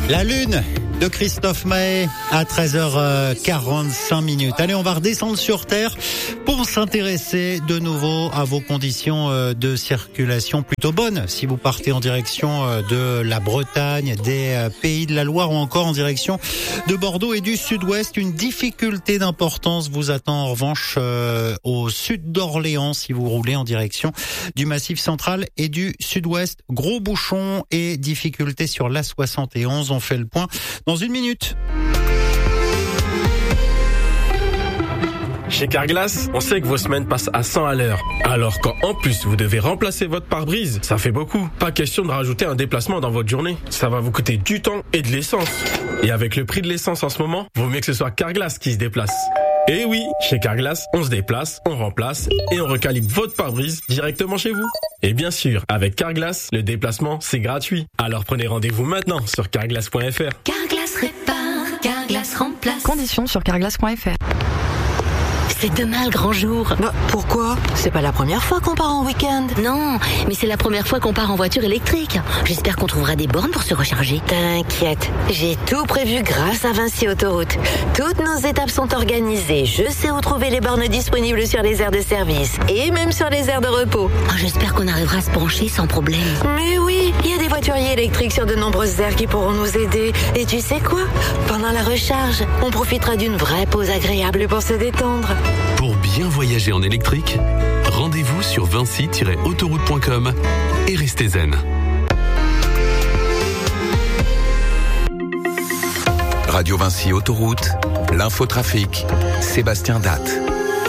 La Lune de Christophe Maé à 13h45. Allez, on va redescendre sur Terre pour s'intéresser de nouveau à vos conditions de circulation plutôt bonnes. Si vous partez en direction de la Bretagne, des Pays de la Loire ou encore en direction de Bordeaux et du sud-ouest, une difficulté d'importance vous attend en revanche au sud d'Orléans si vous roulez en direction du Massif central et du sud-ouest. Gros bouchons et difficultés sur l'A71. On fait le point dans une minute. Chez Carglass, on sait que vos semaines passent à 100 à l'heure. Alors quand en plus vous devez remplacer votre pare-brise, ça fait beaucoup. Pas question de rajouter un déplacement dans votre journée. Ça va vous coûter du temps et de l'essence. Et avec le prix de l'essence en ce moment, vaut mieux que ce soit Carglass qui se déplace. Et oui, chez Carglass, on se déplace, on remplace et on recalibre votre pare-brise directement chez vous. Et bien sûr, avec Carglass, le déplacement, c'est gratuit. Alors prenez rendez-vous maintenant sur carglass.fr. Carglass répare, Carglass remplace. Conditions sur carglass.fr. C'est demain le grand jour. Bah, pourquoi ? C'est pas la première fois qu'on part en week-end. Non, mais c'est la première fois qu'on part en voiture électrique. J'espère qu'on trouvera des bornes pour se recharger. T'inquiète, j'ai tout prévu grâce à Vinci Autoroute. Toutes nos étapes sont organisées. Je sais où trouver les bornes disponibles sur les aires de service et même sur les aires de repos. Oh, j'espère qu'on arrivera à se brancher sans problème. Mais oui, il y a des voituriers électriques sur de nombreuses aires qui pourront nous aider. Et tu sais quoi ? Pendant la recharge, on profitera d'une vraie pause agréable pour se détendre. Pour bien voyager en électrique, rendez-vous sur vinci-autoroute.com et restez zen. Radio Vinci Autoroute, l'infotrafic, Sébastien Datte.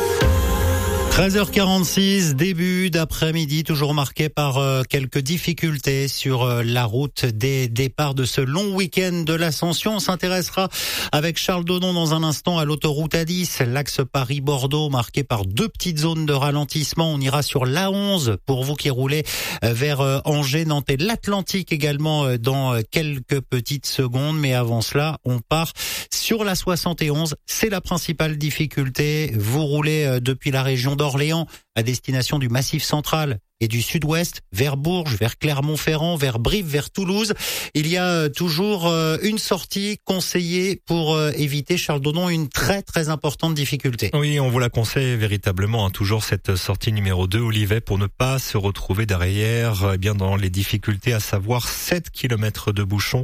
13h46, début d'après-midi, toujours marqué par quelques difficultés sur la route des départs de ce long week-end de l'Ascension. On s'intéressera avec Charles Donon dans un instant à l'autoroute A10, l'axe Paris-Bordeaux, marqué par deux petites zones de ralentissement. On ira sur l'A11 pour vous qui roulez vers Angers, Nantes et l'Atlantique également dans quelques petites secondes. Mais avant cela, on part sur la 71. C'est la principale difficulté. Vous roulez depuis la région d'Orléans à destination du Massif central et du sud-ouest, vers Bourges, vers Clermont-Ferrand, vers Brive, vers Toulouse. Il y a toujours une sortie conseillée pour éviter, Charles Donon, une très très importante difficulté. Oui, on vous la conseille véritablement, toujours cette sortie numéro 2, Olivet, pour ne pas se retrouver derrière bien dans les difficultés, à savoir 7 km de bouchons,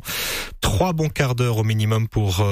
3 bons quarts d'heure au minimum pour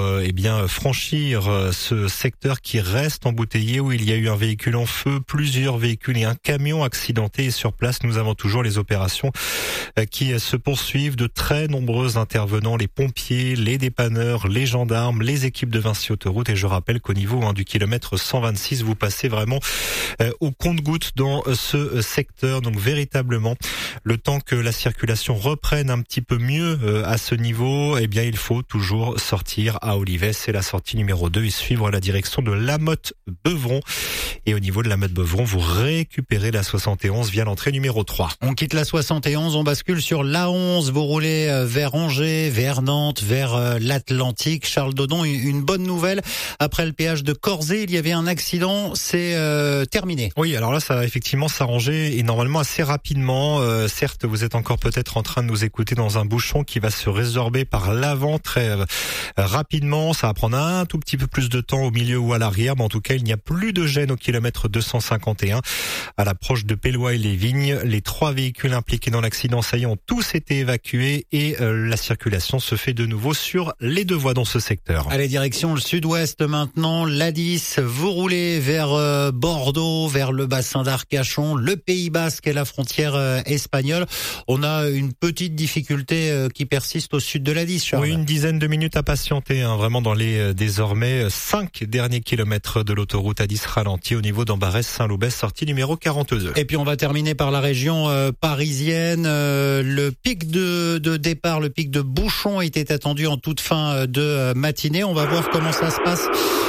franchir ce secteur qui reste embouteillé, où il y a eu un véhicule en feu, plusieurs véhicules et un camion accidenté. Et sur place, nous avons toujours les opérations qui se poursuivent, de très nombreux intervenants, les pompiers, les dépanneurs, les gendarmes, les équipes de Vinci Autoroute. Et je rappelle qu'au niveau du kilomètre 126, vous passez vraiment au compte-gouttes dans ce secteur. Donc véritablement, le temps que la circulation reprenne un petit peu mieux à ce niveau, il faut toujours sortir à Olivet. C'est la sortie numéro 2 et suivre la direction de La Motte-Beuvron. Et au niveau de La Motte-Beuvron, vous récupérez la 71 via l'entrée numéro 3. On quitte la 71, on bascule sur l'A11. Vous roulez vers Angers, vers Nantes, vers l'Atlantique. Charles Donon, une bonne nouvelle. Après le péage de Corzé, il y avait un accident. C'est terminé. Oui, alors là, ça va effectivement s'arranger et normalement assez rapidement. Certes, vous êtes encore peut-être en train de nous écouter dans un bouchon qui va se résorber par l'avant très rapidement. Ça va prendre un tout petit peu plus de temps au milieu ou à l'arrière. Mais en tout cas, il n'y a plus de gêne au kilomètre 251. À l'approche de Pélois et les Vignes, les 3 véhicules impliqués dans l'accident, ça y est, ont tous été évacués et la circulation se fait de nouveau sur les 2 voies dans ce secteur. Allez, direction le sud-ouest maintenant, l'A10. Vous roulez vers Bordeaux, vers le bassin d'Arcachon, le Pays Basque et la frontière espagnole. On a une petite difficulté qui persiste au sud de l'A10, Charles. Oui, une dizaine de minutes à patienter, vraiment dans les désormais 5 derniers kilomètres de l'autoroute A10 ralenti au niveau d'Ambarès-Saint-Loubès, sortie numéro 42. Et puis on va terminer par la région parisienne. Le pic de départ, le pic de bouchons était attendu en toute fin de matinée. On va voir comment ça se passe.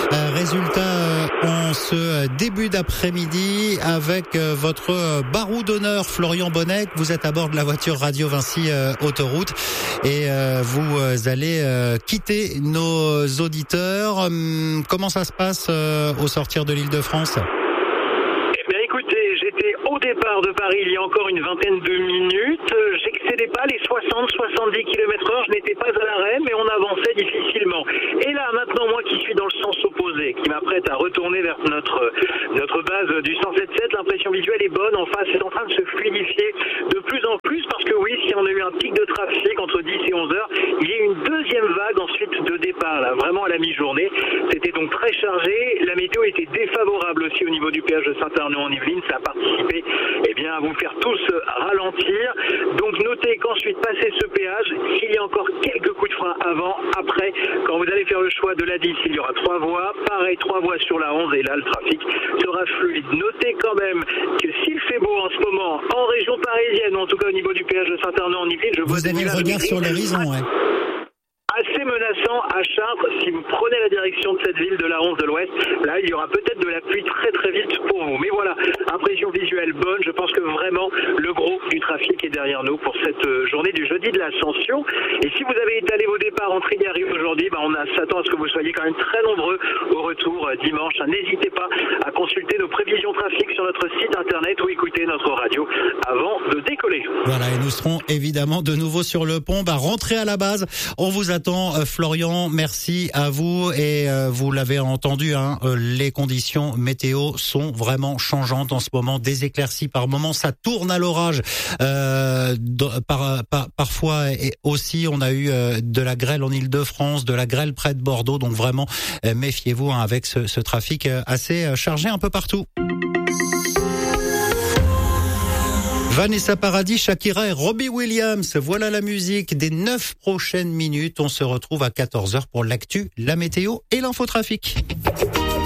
Résultat en ce début d'après-midi avec votre barou d'honneur Florian Bonnet. Vous êtes à bord de la voiture Radio Vinci Autoroute et vous allez quitter nos auditeurs. Comment ça se passe au sortir de l'Île-de-France ? J'étais au départ de Paris il y a encore une vingtaine de minutes. J'excédais pas les 60-70 km/h. Je n'étais pas à l'arrêt, mais on très difficilement. Et là, maintenant, moi qui suis dans le sens opposé, qui m'apprête à retourner vers notre base du 107.7, l'impression visuelle est bonne. En face, c'est en train de se fluidifier de plus en plus parce que oui, si on a eu un pic de trafic entre 10 et 11 heures, il y a eu une deuxième vague ensuite de départ, là, vraiment à la mi-journée. C'était donc très chargé. La météo était défavorable aussi au niveau du péage de Saint-Arnaud-en-Yvelines. Ça a participé à vous faire tous ralentir. Donc notez qu'ensuite, passé ce péage, s'il y a encore quelques coups de frein avant, après, quand vous allez faire le choix de la 10, il y aura 3 voies. Pareil, 3 voies sur la 11 et là, le trafic sera fluide. Notez quand même que s'il fait beau en ce moment, en région parisienne, en tout cas au niveau du péage de Saint-Arnaud-en-Yvelines, je vois vous avez le regard sur l'horizon, ouais. Assez menaçant à Chartres. Si vous prenez la direction de cette ville de la 11 de l'Ouest, là il y aura peut-être de la pluie très très vite pour vous. Mais voilà, impression visuelle bonne. Je pense que vraiment le gros du trafic est derrière nous pour cette journée du jeudi de l'Ascension. Et si vous avez étalé vos départs en Trigari aujourd'hui, on s'attend à ce que vous soyez quand même très nombreux au retour dimanche. N'hésitez pas à consulter nos prévisions trafic sur notre site internet ou écouter notre radio avant de décoller. Voilà, et nous serons évidemment de nouveau sur le pont. Rentrez à la base. On vous attend. Florian, merci à vous et vous l'avez entendu, les conditions météo sont vraiment changeantes en ce moment, des éclaircies par moment, ça tourne à l'orage parfois et aussi on a eu de la grêle en Île-de-France, de la grêle près de Bordeaux, donc vraiment méfiez-vous avec ce trafic assez chargé un peu partout. Vanessa Paradis, Shakira et Robbie Williams. Voilà la musique des 9 prochaines minutes. On se retrouve à 14h pour l'actu, la météo et l'infotrafic.